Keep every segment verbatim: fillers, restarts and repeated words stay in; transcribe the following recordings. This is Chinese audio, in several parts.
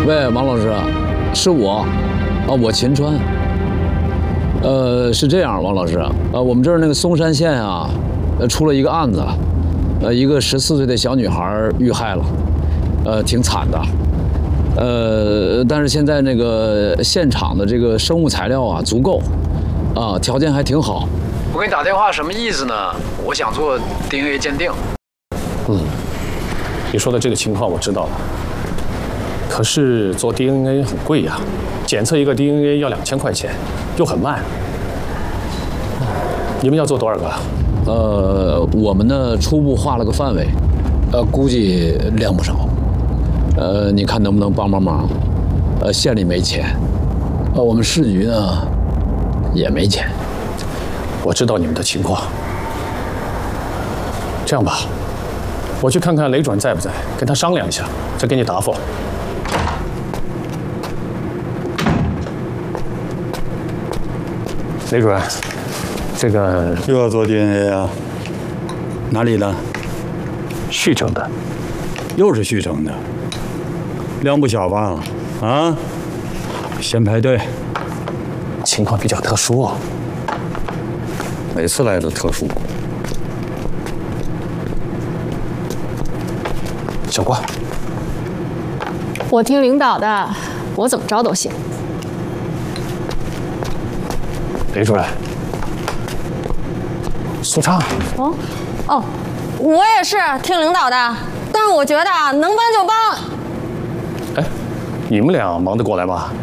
喂，王老师，是我，啊，我秦川。呃，是这样，王老师，呃，我们这儿那个松山县啊，呃，出了一个案子，呃，一个十四岁的小女孩遇害了，呃，挺惨的。呃，但是现在那个现场的这个生物材料啊足够，啊，条件还挺好。我给你打电话什么意思呢？我想做 D N A 鉴定。 嗯，你说的这个情况我知道了。可是做 D N A 很贵呀，检测一个 D N A 要两千块钱，又很慢。你们要做多少个？ 呃，我们呢初步画了个范围，呃，估计量不少。呃，你看能不能帮帮忙？呃，县里没钱，呃，我们市局呢也没钱。 我知道你们的情况。这样吧，我去看看雷主任在不在，跟他商量一下，再给你答复。雷主任，这个又要做 D N A 啊？哪里的？ 旭城的。 又是旭城的，量不小吧？啊？先排队。 情况比较特殊哦。 每次来都特殊。 小关， 我听领导的，我怎么着都行。 雷主任，苏畅。 哦，哦，我也是听领导的，但是我觉得啊，能帮就帮。 哎，你们俩忙得过来吗？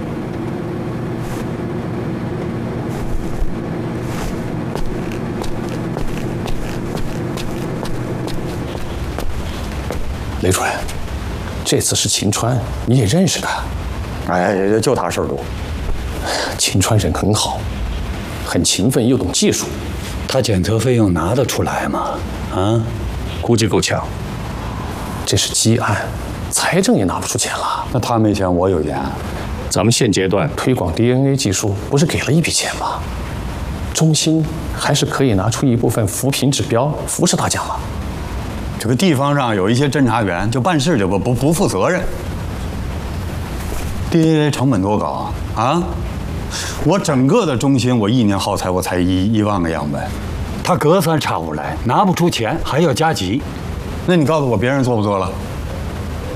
雷主任，这次是秦川，你也认识他。 哎，就他事儿多。 秦川人很好，很勤奋又懂技术。 他检测费用拿得出来吗？啊， 估计够呛。这是积案，财政也拿不出钱了。 那他没钱，我有钱。 咱们现阶段推广 D N A 技术，不是给了一笔钱吗？中心还是可以拿出一部分扶贫指标，扶持大家嘛。 这个地方上有一些侦查员就办事就不不不负责任。D N A 成本多高啊？啊，我整个的中心，我一年耗材我才一一万个样本，他隔三差五来，拿不出钱还要加急，那你告诉我别人做不做了？